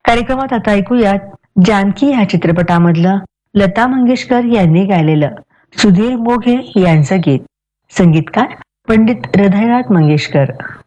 कार्यक्रमात आता ऐकूयात जानकी ह्या चित्रपटामधलं लता मंगेशकर यांनी गायलेलं सुधीर मोघे यांचं गीत. संगीतकार पंडित हृदयनाथ मंगेशकर.